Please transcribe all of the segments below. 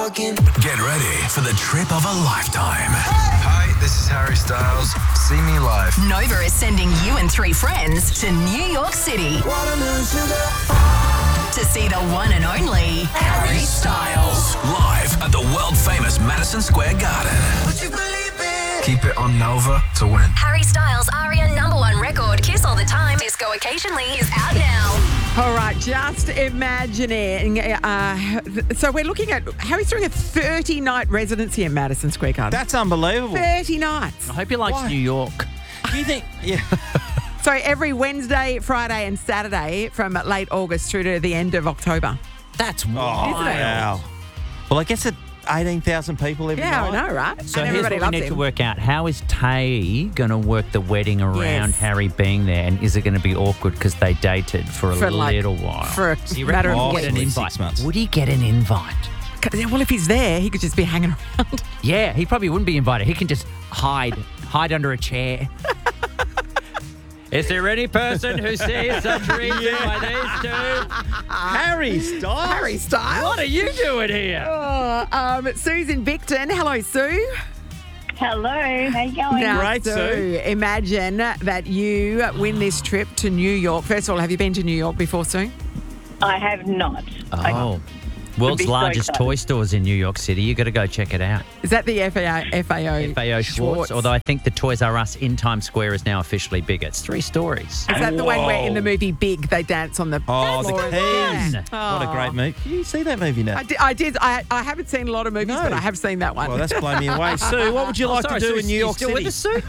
Get ready for the trip of a lifetime. Hi, this is Harry Styles. See me live. Nova is sending you and 3 friends to New York City to see the one and only Harry Styles. Live at the world-famous Madison Square Garden. Keep it on Nova to win. Harry Styles' ARIA #1 record, Kiss All the Time, Disco Occasionally, is out now. All right, just imagining. So we're looking at Harry's doing a 30-night residency in Madison Square Garden. That's unbelievable. 30 nights. I hope he likes New York. Do you think? Yeah. So every Wednesday, Friday and Saturday from late August through to the end of October. That's Oh, wild. wow. Well, I guess at 18,000 people every Yeah, night. I know, right? So And here's everybody what we loves need him. to work out. How is Tay going to work the wedding around Yes. Harry being there? And is it going to be awkward because they dated for a little while? For a Do you matter reckon of he'd get an weeks. invite? 6 months. Would he get an invite? Well, if he's there, he could just be hanging around. Yeah, he probably wouldn't be invited. He can just hide under a chair. Is there any person who sees such reason by these two? Harry Styles. Harry Styles. What are you doing here? Susan Victon. Hello, Sue. Hello, how you going? Now, Great, Sue. Imagine that you win this trip to New York. First of all, have you been to New York before, Sue? I have not. Oh. World's be so largest excited. toy stores in New York City. You got to go check it out. Is that the FAO? FAO Schwartz. Although I think the Toys R Us in Times Square is now officially bigger. It's 3 stories. Is that the one where in the movie Big they dance on the Oh, floor? the keys. Yeah. What a great movie. Did you see that movie now? I did. I haven't seen a lot of movies, No. but I have seen that one. Well, that's blown me away. Sue, what would you like Sorry, to do Sue, in New you York still City? with us, Sue?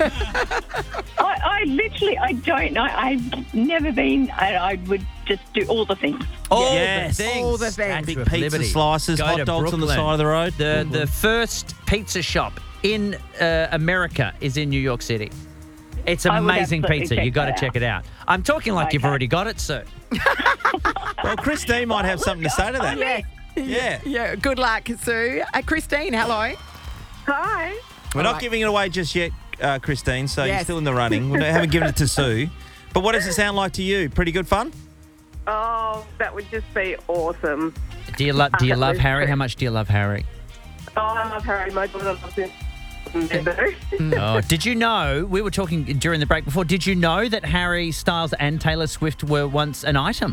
I don't know. I've never been. I would just do all the things. All Yes. the things. All the things. Statue Big of pizza Liberty. slices, Go hot to dogs on the Brooklyn. side of the road. The first pizza shop in America is in New York City. It's I would amazing absolutely pizza. check You got to that check it out. I'm talking like you've Okay. already got it, Sue. Well, Christine might have something to say to that. Yeah. Yeah. Yeah. Good luck, Sue. Christine, hello. Hi. We're not right. giving it away just yet, Christine, so you're Yes. still in the running. We haven't given it to Sue. But what does it sound like to you? Pretty good fun? Oh, that would just be awesome. Do you love Absolutely. Harry? How much do you love Harry? Oh, I love Harry. My daughter loves him. Oh, did you know, we were talking during the break before, did you know that Harry Styles and Taylor Swift were once an item?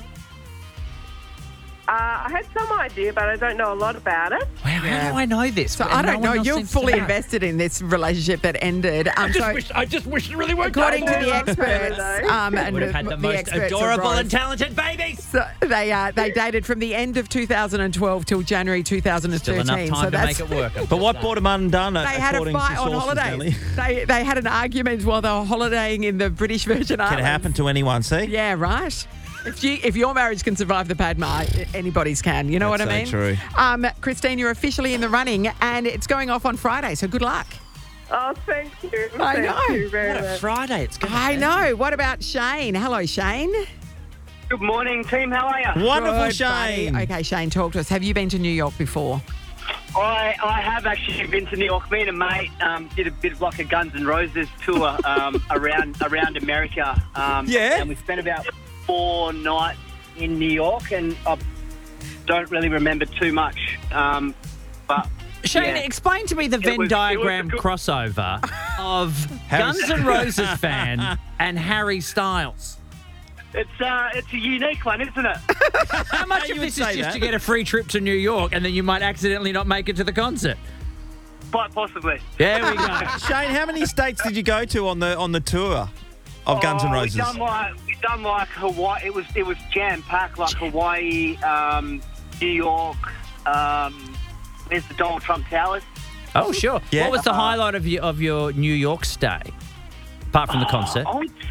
I had some idea, but I don't know a lot about it. Wow, how do I know this? So And I no don't one know. else You're seems to fully know. invested in this relationship that ended. I just wish it really worked According to out. the experts, and Would have had the most experts of adorable Rose, and talented babies. so they dated from the end of 2012 till January 2013. Still enough time so to that's, make it work. But what brought them undone, They had a according to fight on sources, holidays. Nelly? They had an argument while they were holidaying in the British Virgin Islands. Can happen to anyone, see? Yeah, right. If your marriage can survive the Padma, anybody's can. You know what I mean? That's so true. Christine, you're officially in the running, and it's going off on Friday. So good luck. Oh, thank you. I Thank know. you very What a much. Friday it's going to I be. know. What about Shane? Hello, Shane. Good morning, team. How are you? Wonderful, Good, Shane. buddy. Okay, Shane, talk to us. Have you been to New York before? I have actually been to New York. Me and a mate did a bit of like a Guns N' Roses tour around America. Yeah? And we spent about 4 nights in New York, and I don't really remember too much. But Shane, yeah. explain to me the It Venn was- diagram it was a good- crossover of Harry Guns N' Roses fan and Harry Styles. It's a unique one, isn't it? How much You of would this is say just that. to get a free trip to New York and then you might accidentally not make it to the concert? Quite possibly. There we go. Shane, how many states did you go to on the tour of Guns N' Roses? We done like Hawaii. It was jam packed, like Hawaii, New York. There's the Donald Trump Towers. Oh, sure. Yeah. What was the highlight of your New York stay, apart from the concert?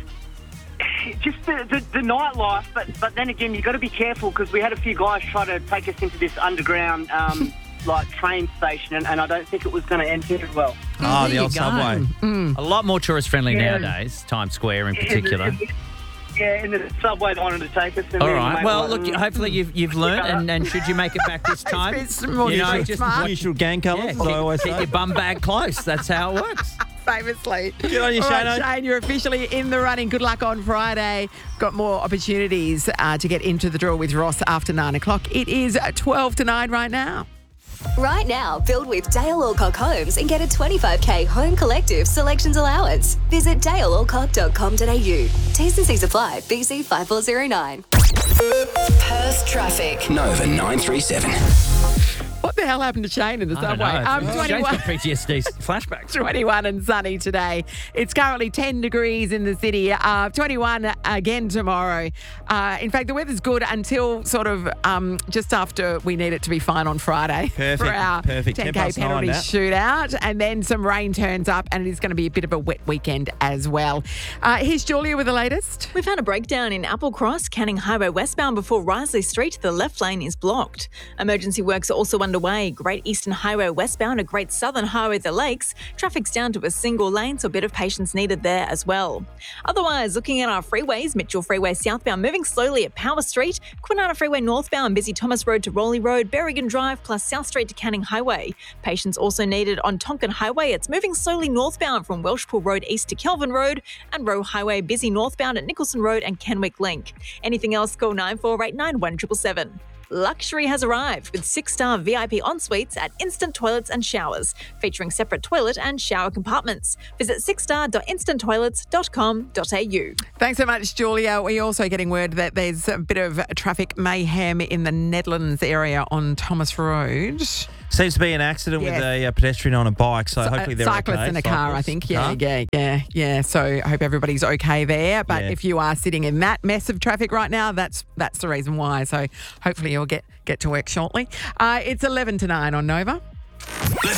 Just the nightlife, but then again, you've got to be careful because we had a few guys try to take us into this underground like train station, and I don't think it was going to end very well. Oh, the There old you go. subway. A lot more tourist friendly Yeah. nowadays, Times Square in particular. Yeah, in the subway they wanted to take us. And All then right. mate Well, was look, like, hopefully you've learned, and should you make it back this time, It's more you know, neutral just smart. Usual gang colours, as I always keep say. your bum bag close. That's how it works. Famously. Good on you, All right, Shane. Shane, you're officially in the running. Good luck on Friday. Got more opportunities to get into the draw with Ross after 9 o'clock. It is 12 to 9 right now. Right now, build with Dale Alcock Homes and get a 25k home collective selections allowance. Visit dalealcock.com.au. T's and C's apply. BC 5409. Perth traffic. Nova 937. What the hell happened to Shane in the I don't subway? know. Shane's got PTSD flashbacks. 21 and sunny today. It's currently 10 degrees in the city. 21 again tomorrow. In fact, the weather's good until sort of just after we need it to be fine on Friday Perfect, for our perfect. 10 10K past nine, penalty Nat. shootout. And then some rain turns up and it is going to be a bit of a wet weekend as well. Here's Julia with the latest. We've had a breakdown in Applecross, Canning Highway westbound before Risley Street. The left lane is blocked. Emergency works are also underway. Great Eastern Highway westbound at Great Southern Highway the Lakes. Traffic's down to a single lane, so a bit of patience needed there as well. Otherwise, looking at our freeways, Mitchell Freeway southbound moving slowly at Power Street, Kwinana Freeway northbound, busy Thomas Road to Rowley Road, Berrigan Drive plus South Street to Canning Highway. Patience also needed on Tonkin Highway. It's moving slowly northbound from Welshpool Road east to Kelvin Road, and Roe Highway busy northbound at Nicholson Road and Kenwick Link. Anything else, call 9489 1777. Luxury has arrived with 6-star VIP ensuites at Instant Toilets and Showers, featuring separate toilet and shower compartments. Visit 6star.instanttoilets.com.au. Thanks so much, Julia. We're also getting word that there's a bit of traffic mayhem in the Netherlands area on Thomas Road. Seems to be an accident Yes. with a pedestrian on a bike, so hopefully they're cyclist okay. in a car, I Cyclist. think. Yeah. So I hope everybody's okay there. But Yeah. if you are sitting in that mess of traffic right now, that's the reason why. So hopefully you'll get to work shortly. It's 11 to 9 on Nova.